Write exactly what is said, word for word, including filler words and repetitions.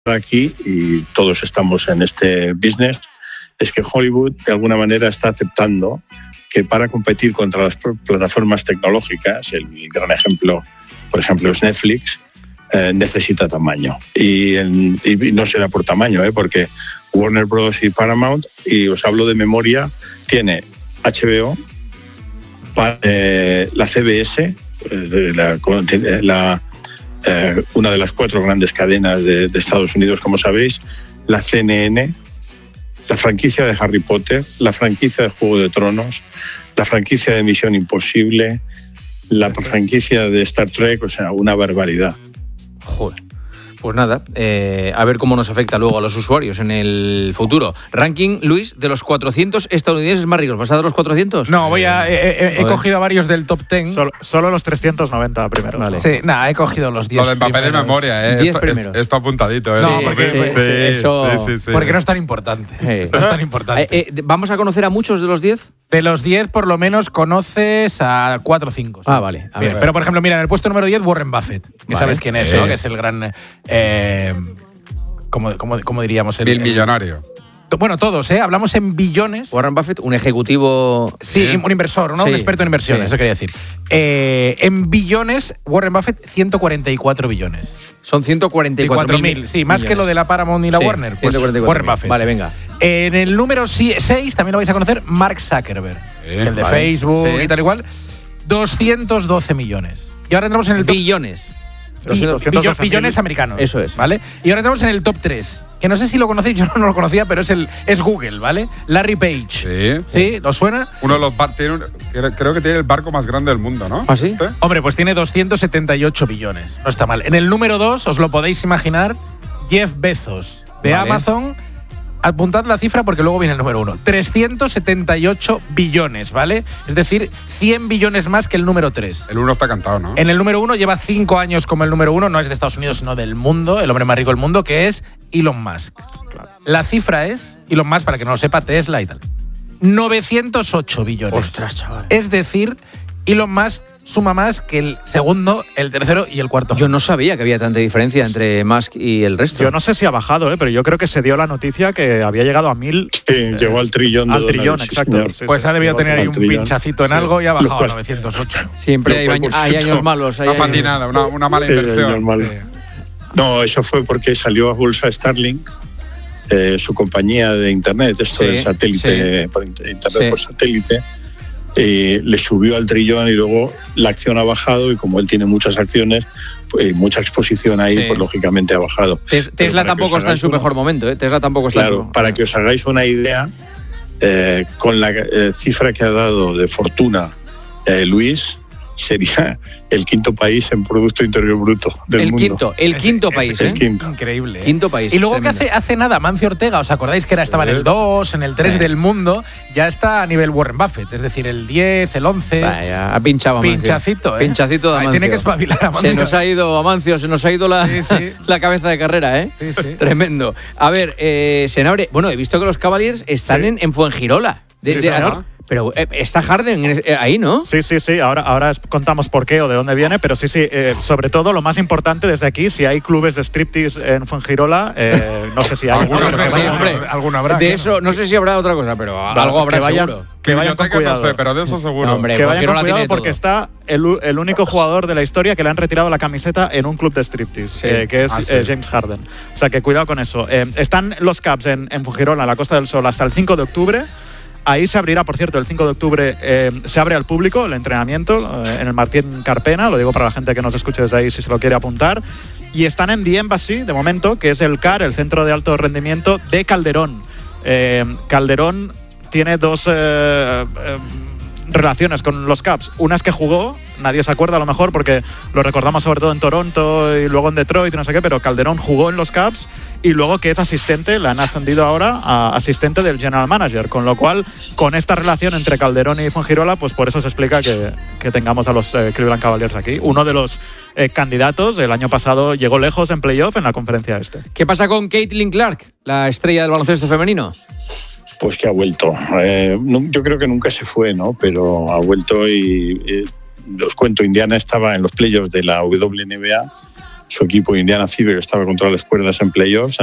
aquí, y todos estamos en este business, es que Hollywood de alguna manera está aceptando que para competir contra las plataformas tecnológicas, el gran ejemplo, por ejemplo, es Netflix, eh, necesita tamaño. Y, en, y no será por tamaño, ¿eh? Porque Warner Bros. Y Paramount, y os hablo de memoria, tiene H B O, pa, eh, la C B S, eh, la, la, eh, una de las cuatro grandes cadenas de, de Estados Unidos, como sabéis, la C N N, la franquicia de Harry Potter, la franquicia de Juego de Tronos, la franquicia de Misión Imposible, la franquicia de Star Trek, o sea, una barbaridad. Joder. Pues nada, eh, a ver cómo nos afecta luego a los usuarios en el futuro. Ranking, Luis, de los cuatrocientos estadounidenses más ricos. ¿Vas a dar los cuatrocientos? No, voy a, he, he, he cogido a varios del top diez. Solo, solo los trescientos noventa primero. Vale. Sí, nada, he cogido los diez. Lo del papel de memoria, ¿eh? diez esto, primeros. esto apuntadito, ¿eh? No, porque, sí, pues, sí, eso... sí, sí, sí. porque no es tan importante. Sí. No es tan importante. Eh, eh, ¿Vamos a conocer a muchos de los diez? De los diez, por lo menos, conoces a cuatro o cinco. ¿Sí? Ah, vale. A Bien, ver, pero, por ejemplo, mira, en el puesto número diez, Warren Buffett. Que Vale. sabes quién es, Sí. ¿no? Que es el gran... Eh, ¿cómo, cómo, cómo diríamos? El, Bill millonario. el- bueno, todos, ¿eh? Hablamos en billones. Warren Buffett, un ejecutivo... Sí, Sí. un inversor, ¿no? Sí. Un experto en inversiones, Sí. eso quería decir. Eh, en billones, Warren Buffett, ciento cuarenta y cuatro billones. Son ciento cuarenta y cuatro mil. Sí, más que lo de la Paramount y la Sí, Warner. Pues ciento cuarenta y cuatro Warren mil. Buffett. Vale, venga. En el número seis, también lo vais a conocer, Mark Zuckerberg. Sí, el de vale. Facebook Sí. y tal igual. doscientos doce millones. Y ahora entramos en el top... Billones. Bi- doscientos billo- doce mil. billones americanos. Eso es. ¿Vale? Y ahora entramos en el top tres. Que no sé si lo conocéis, yo no lo conocía, pero es el es Google, ¿vale? Larry Page. Sí. ¿Sí? ¿Os suena? Uno de los bar- tiene un- creo que tiene el barco más grande del mundo, ¿no? ¿Ah, sí? ¿Este? Hombre, pues tiene doscientos setenta y ocho billones. No está mal. En el número dos, os lo podéis imaginar, Jeff Bezos, de Vale. Amazon. Apuntad la cifra porque luego viene el número uno. trescientos setenta y ocho billones, ¿vale? Es decir, cien billones más que el número tres. El uno está cantado, ¿no? En el número uno lleva cinco años como el número uno, no es de Estados Unidos, sino del mundo, el hombre más rico del mundo, que es Elon Musk. La cifra es, Elon Musk, para que no lo sepa, Tesla y tal, novecientos ocho billones. Ostras, chaval. Es decir, Elon Musk suma más que el segundo, el tercero y el cuarto. Yo no sabía que había tanta diferencia entre Musk y el resto. Yo no sé si ha bajado, ¿eh? Pero yo creo que se dio la noticia que había llegado a mil. Sí, llegó al trillón de Al dólares, trillón, sí, exacto. señor. Sí, Pues sí, ha debido llegó tener ahí al un trillón. pinchacito en Sí. algo y ha Lo bajado a cual- novecientos ocho. Siempre Lo hay, cual, baño- por hay cierto, años malos. Hay Una años- patinada, una, una mala Sí, inversión. normal. Eh, No, eso fue porque salió a bolsa Starlink, eh, su compañía de internet, esto Sí, del satélite, sí. por inter- internet Sí. por satélite, eh, le subió al trillón y luego la acción ha bajado y como él tiene muchas acciones, pues, mucha exposición ahí, Sí. pues lógicamente ha bajado. Tes- Pero Tesla para que tampoco os está en hagáis su una- mejor momento, ¿eh? Tesla tampoco está en Claro, su... para que os hagáis una idea, eh, con la eh, cifra que ha dado de fortuna eh, Luis, sería el quinto país en Producto Interior Bruto del El mundo. quinto, el Es- quinto es- país, el ¿eh? quinto. Increíble. ¿eh? Quinto país. Y luego que tremendo. hace, hace nada, Mancio Ortega, ¿os acordáis que era, estaba en el dos, en el tres Sí. del mundo? Ya está a nivel Warren Buffett, es decir, el diez, el once. Vaya, ha pinchado Amancio. Pinchacito, ¿eh? Pinchacito de Ay, Amancio. tiene que espabilar Amancio. Se nos ha ido, Amancio, se nos ha ido la, Sí, sí. la cabeza de carrera, ¿eh? Sí, sí. Tremendo. A ver, eh, Senabre, bueno, he visto que los Cavaliers están Sí. en, en Fuengirola. De- Sí, de- señor. pero eh, está Harden en- eh, ahí, ¿no? Sí, sí, sí. Ahora, ahora es- contamos por qué o de dónde viene, pero sí, sí. eh, sobre todo, lo más importante desde aquí, si hay clubes de striptease en Fuengirola, eh, no sé si hay. Algunos pero que sí, vayan- hombre. Alguno habrá. de claro. eso, no sé si habrá otra cosa, pero Vale, algo habrá que vayan- seguro. Que vayan con Biblioteca no cuidado. sé, pero de eso seguro. No, hombre. Que vayan Fuengirola con cuidado tiene porque todo. está el, u- el único jugador de la historia que le han retirado la camiseta en un club de striptease, Sí. eh, que es Ah, sí. eh, James Harden. O sea que cuidado con eso. Eh, están los Cavs en, en Fuengirola, en la Costa del Sol, hasta el cinco de octubre. Ahí se abrirá, por cierto, el cinco de octubre eh, se abre al público el entrenamiento eh, en el Martín Carpena, lo digo para la gente que nos escuche desde ahí si se lo quiere apuntar. Y están en The Embassy, de momento, que es el C A R, el Centro de Alto Rendimiento de Calderón. Eh, Calderón tiene dos eh, eh, relaciones con los Cavs. Una es que jugó, nadie se acuerda a lo mejor porque lo recordamos sobre todo en Toronto y luego en Detroit y no sé qué, pero Calderón jugó en los Cavs y luego que es asistente, le han ascendido ahora a asistente del general manager, con lo cual con esta relación entre Calderón y Fuengirola, pues por eso se explica que, que tengamos a los eh, Cleveland Cavaliers aquí. Uno de los eh, candidatos, el año pasado llegó lejos en playoff en la conferencia este. ¿Qué pasa con Caitlin Clark, la estrella del baloncesto femenino? Pues que ha vuelto. Eh, no, yo creo que nunca se fue, ¿no? Pero ha vuelto y, eh, os cuento, Indiana estaba en los playoffs de la W N B A su equipo Indiana Fever, que estaba contra las cuerdas en playoffs.